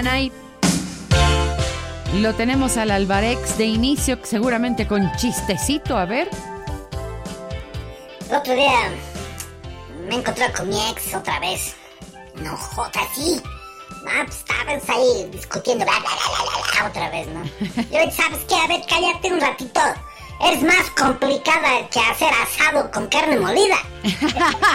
Yanay. Lo tenemos al Alvarex de inicio, seguramente con chistecito, a ver. El otro día me encontré con mi ex otra vez. No jodas, sí. No, pues estábamos ahí discutiendo, bla, bla, bla, bla, bla, otra vez, ¿no? Y hoy, ¿sabes qué? A ver, cállate un ratito. Eres más complicada que hacer asado con carne molida.